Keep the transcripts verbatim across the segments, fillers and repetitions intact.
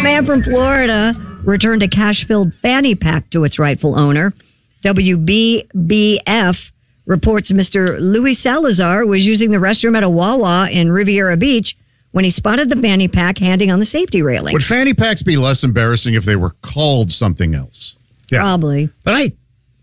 Man from Florida returned a cash-filled fanny pack to its rightful owner. W B B F reports Mister Luis Salazar was using the restroom at a Wawa in Riviera Beach when he spotted the fanny pack handing on the safety railing. Would fanny packs be less embarrassing if they were called something else? Yeah. Probably. But I,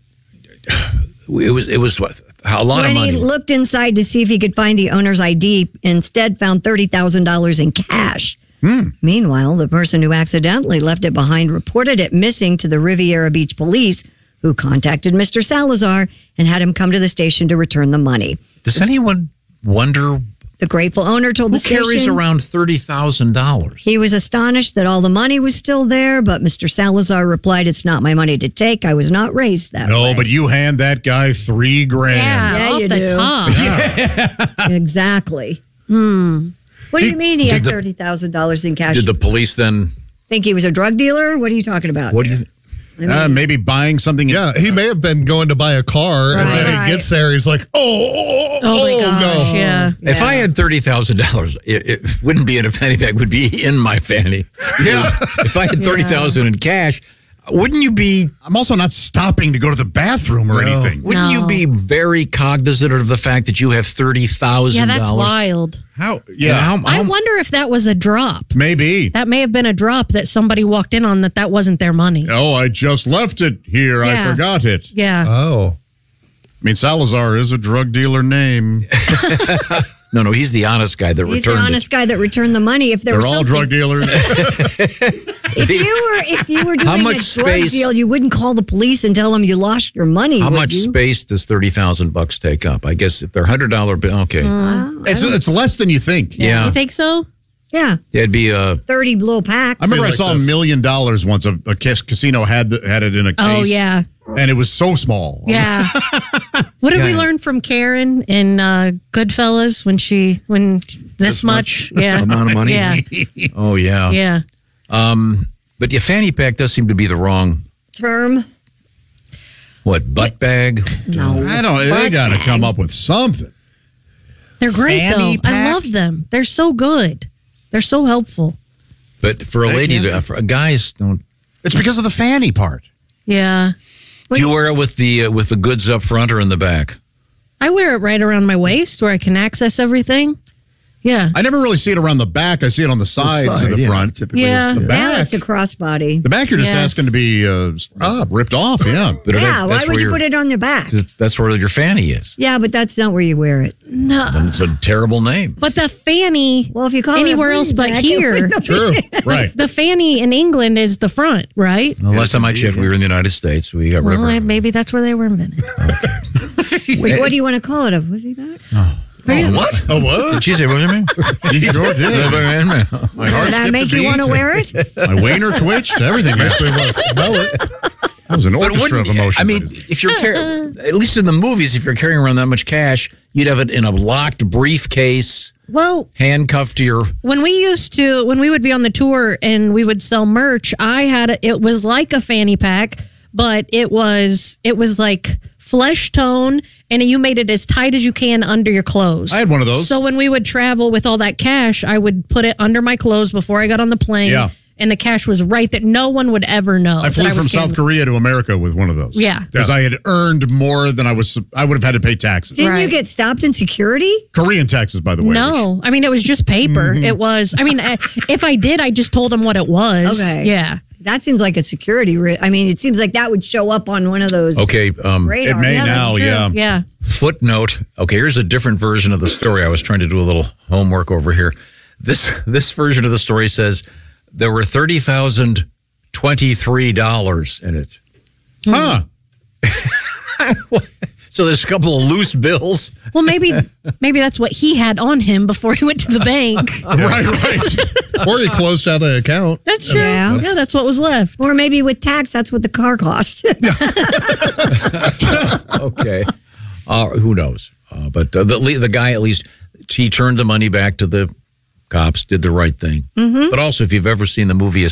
it was, it was what, a lot when of money. When he looked inside to see if he could find the owner's I D, instead found thirty thousand dollars in cash. Hmm. Meanwhile, the person who accidentally left it behind reported it missing to the Riviera Beach police, who contacted Mister Salazar and had him come to the station to return the money. Does anyone wonder? The grateful owner told Who the station carries around thirty thousand dollars? He was astonished that all the money was still there, but Mister Salazar replied, "It's not my money to take. I was not raised that no, way." No, but you hand that guy three grand. Yeah, yeah off you the do. top. Yeah. Exactly. Hmm. What do you mean he had the- thirty thousand dollars in cash? Did the police then? Think he was a drug dealer? What are you talking about? What do you? I mean, Uh, maybe buying something. Yeah, he may have been going to buy a car, and Right. then Right. he gets there, he's like, oh, oh, Oh, my gosh, no. yeah. If I had thirty thousand dollars, it, it wouldn't be in a fanny pack. It would be in my fanny. Yeah. If I had thirty thousand in cash, wouldn't you be? I'm also not stopping to go to the bathroom or No. anything. Wouldn't No. you be very cognizant of the fact that you have thirty thousand Yeah, dollars? that's wild. How? Yeah. Yeah. How, I how- wonder if that was a drop. Maybe. That may have been a drop that somebody walked in on that that wasn't their money. Oh, I just left it here. I Yeah. forgot it. Yeah. Oh. I mean, Salazar is a drug dealer name. no, no, he's the honest guy that he's the returned honest it. guy that returned the money. If there They're was all something- drug dealers. If you were if you were doing How a much drug space- deal, you wouldn't call the police and tell them you lost your money. How would much you? space does thirty thousand bucks take up? I guess if they're hundred dollar bill, okay, Wow, it's, it's less than you think. yeah, You think so? yeah, it'd be uh, thirty blow packs. I remember I like saw this. a million dollars once. A, a cas- casino had the, had it in a case. Oh, yeah. And it was so small. Yeah. What did we Yeah. learn from Karen in uh, Goodfellas when she, when this, much? Yeah. amount of money. Yeah. Oh yeah, Yeah. Um, but your fanny pack does seem to be the wrong Term. what butt bag. No, I don't. They got to come up with something. They're great, Fanny though. I pack? love them. They're so good. They're so helpful. But for a They lady, can to, be. for guys don't. It's because of the fanny part. Yeah. Do you wear it with the uh, with the goods up front or in the back? I wear it right around my waist where I can access everything. Yeah. I never really see it around the back. I see it on the sides side, of the yeah, front. typically Yeah. it's the now back. it's a crossbody. The back, you're just Yes. asking to be uh, ah, ripped off. Yeah. But Yeah, why that's would where you your- put it on your back? That's, that's where your fanny is. Yeah, but that's not where you wear it. No. And it's a terrible name. But the fanny, Well, if you call anywhere it a else but bag, it here, wouldn't True. Right. the fanny in England is the front, right? The last time I checked, we were in the United States. We got Well, rubber. I- maybe that's where they were invented. Wait, what do you want to call it? A pussy bag? Oh, what? Oh, what? Did she say what's your name? You sure did. My heart Does that skipped make a you beat. want to wear it? My wiener twitched. Everything. We want to smell it. That was an But orchestra of wouldn't- emotions. I mean, if you're car- at least in the movies, if you're carrying around that much cash, you'd have it in a locked briefcase, Well, handcuffed to your. when we used to, when we would be on the tour and we would sell merch, I had a, it was like a fanny pack, but it was it was like flesh tone, and you made it as tight as you can under your clothes. I had one of those. So when we would travel with all that cash, I would put it under my clothes before I got on the plane. Yeah. And the cash was right that no one would ever know. I that flew was from South carrying- Korea to America with one of those. Yeah. Because I had earned more than I was. I would have had to pay taxes. Didn't you Right. get stopped in security? Korean taxes, by the way. No, I mean it was just paper. Mm-hmm. It was. I mean, eh, if I did, I just told them what it was. Okay. Yeah. That seems like a security. Ri- I mean, it seems like that would show up on one of those. Okay. Um, radar. It may Yeah, that's now, true. yeah. Yeah. footnote. Okay, here's a different version of the story. I was trying to do a little homework over here. This this version of the story says there were thirty thousand twenty-three dollars in it. Huh. So there's a couple of loose bills. Well, maybe maybe that's what he had on him before he went to the bank. Right, right. Or you closed out an account. That's true. Yeah. Yeah, that's what was left. Or maybe with tax, that's what the car cost. Okay. Uh, who knows? Uh, but uh, the the guy, at least, he turned the money back to the cops, did the right thing. But also, if you've ever seen the movie